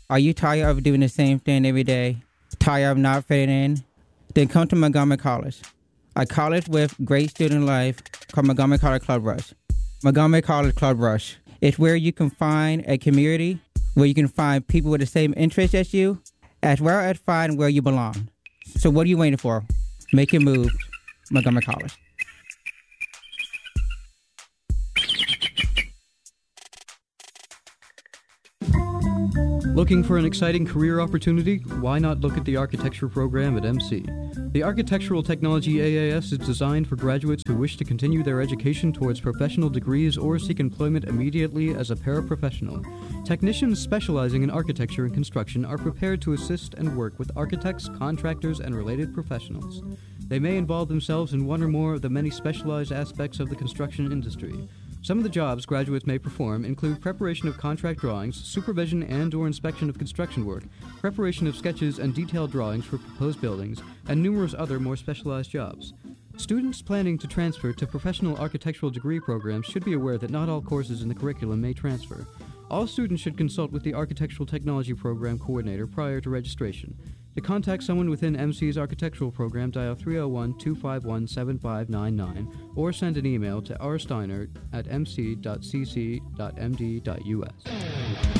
Are you tired of doing the same thing every day? Tired of not fitting in? Then come to Montgomery College, a college with great student life called Montgomery College Club Rush. Montgomery College Club Rush. It's where you can find a community, where you can find people with the same interests as you, as well as find where you belong. So what are you waiting for? Make your move, Montgomery College. Looking for an exciting career opportunity? Why not look at the architecture program at MC? The Architectural Technology AAS is designed for graduates who wish to continue their education towards professional degrees or seek employment immediately as a paraprofessional. Technicians specializing in architecture and construction are prepared to assist and work with architects, contractors, and related professionals. They may involve themselves in one or more of the many specialized aspects of the construction industry. Some of the jobs graduates may perform include preparation of contract drawings, supervision and/or inspection of construction work, preparation of sketches and detailed drawings for proposed buildings, and numerous other more specialized jobs. Students planning to transfer to professional architectural degree programs should be aware that not all courses in the curriculum may transfer. All students should consult with the Architectural Technology Program coordinator prior to registration. To contact someone within MC's architectural program, dial 301-251-7599 or send an email to rsteiner@mc.cc.md.us.